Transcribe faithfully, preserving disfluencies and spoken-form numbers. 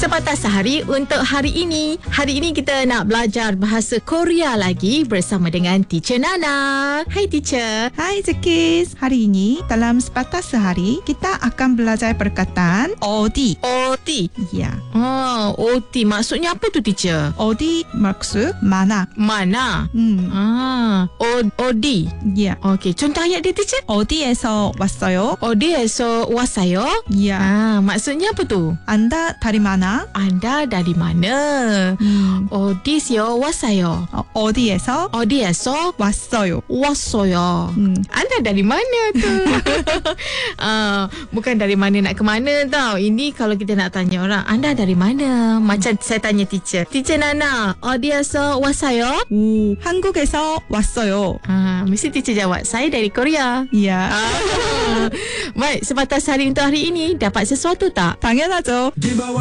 Sepatah Sehari untuk hari ini. Hari ini kita nak belajar bahasa Korea lagi bersama dengan Teacher Nana. Hai Teacher. Hai Zekis. Hari ini dalam Sepatah Sehari kita akan belajar perkataan 어디. 어디. Ya. Oh, 어디. Maksudnya apa tu Teacher? 어디 maksud mana. Mana? Hmm. Ah, 어, 어디. Ya. Okey, contoh ayat dia Teacher. 어디에서 왔어요? 어디에서 왔어요? Ya. Ah, maksudnya apa tu? Anda dari mana? Anda dari mana? Hmm. 어디서 왔어요? 어, 어디에서 어디에서 왔어요? 왔어요. Hmm. Anda dari mana tu? uh, bukan dari mana nak ke mana tau. Ini kalau kita nak tanya orang, anda dari mana? Macam saya tanya teacher. Teacher Nana, 어디에서 왔어요? 오, 한국에서 왔어요. Uh, mesti teacher jawab, saya dari Korea. Ya. Uh, baik, sebatas hari untuk hari ini, dapat sesuatu tak? 당연하죠.